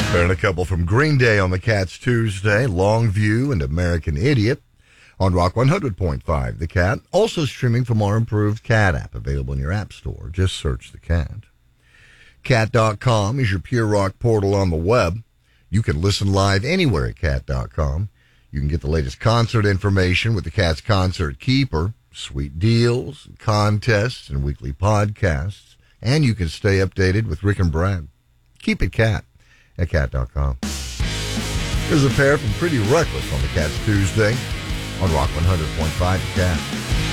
And a couple from Green Day on the Cat's Tuesday, Longview and American Idiot on Rock 100.5 The Cat. Also streaming from our improved Cat app, available in your app store. Just search The Cat. Cat.com is your pure rock portal on the web. You can listen live anywhere at Cat.com. You can get the latest concert information with the Cat's Concert Keeper, sweet deals, contests, and weekly podcasts. And you can stay updated with Rick and Brad. Keep it Cat at Cat.com. Here's a pair from Pretty Reckless on the Cat's Tuesday on Rock 100.5 The Cat.